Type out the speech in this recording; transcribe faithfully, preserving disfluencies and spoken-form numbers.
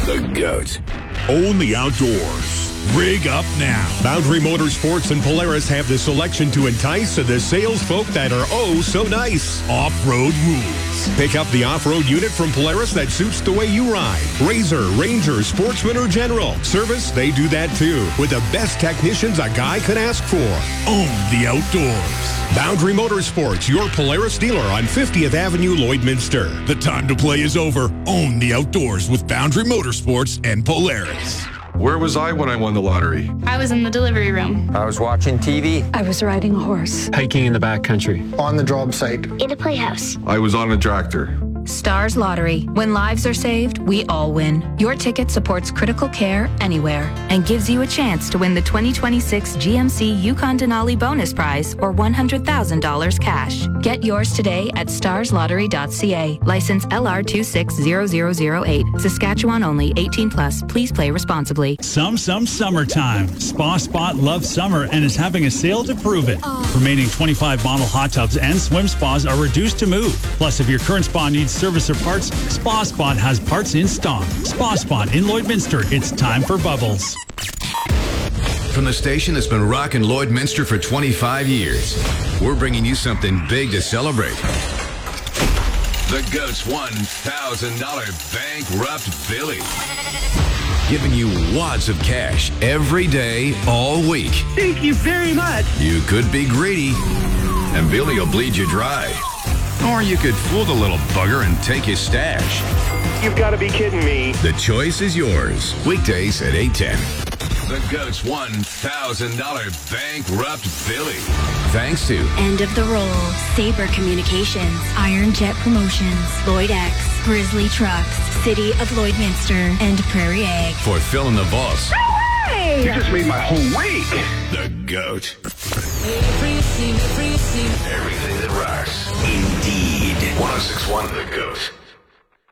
The GOAT. Own the outdoors. Rig up now. Boundary Motorsports and Polaris have the selection to entice and the sales folk that are oh so nice. Off-road rules. Pick up the off-road unit from Polaris that suits the way you ride. Razor, Ranger, Sportsman, or General. Service, they do that too. With the best technicians a guy could ask for. Own the outdoors. Boundary Motorsports, your Polaris dealer on fiftieth Avenue, Lloydminster. The time to play is over. Own the outdoors with Boundary Motorsports and Polaris. Where was I when I won the lottery? I was in the delivery room. I was watching T V. I was riding a horse. Hiking in the backcountry. On the job site. In a playhouse. I was on a tractor. Stars Lottery. When lives are saved, we all win. Your ticket supports critical care anywhere and gives you a chance to win the twenty twenty-six G M C Yukon Denali bonus prize or one hundred thousand dollars cash. Get yours today at stars lottery dot c a. License L R two six zero zero zero eight. Saskatchewan only. eighteen plus. Please play responsibly. Some, some summertime. Spa Spot loves summer and is having a sale to prove it. Oh. Remaining twenty-five model hot tubs and swim spas are reduced to move. Plus, if your current spa needs service or parts, Spa Spot has parts in stock. Spa Spot in Lloydminster. It's time for bubbles. From the station that's been rocking Lloydminster for twenty-five years, we're bringing you something big to celebrate. The GOAT's one thousand dollars Bankrupt Billy. Giving you wads of cash every day, all week. Thank you very much. You could be greedy, and Billy will bleed you dry. Or you could fool the little bugger and take his stash. You've got to be kidding me. The choice is yours. Weekdays at eight ten. The GOAT's one thousand dollars Bankrupt Billy. Thanks to End of the Roll, Sabre Communications, Iron Jet Promotions, Lloyd X, Grizzly Trucks, City of Lloydminster, and Prairie Ag. For filling the vaults. You just made my whole week. The GOAT. Everything that rocks. Indeed. one oh six point one The GOAT.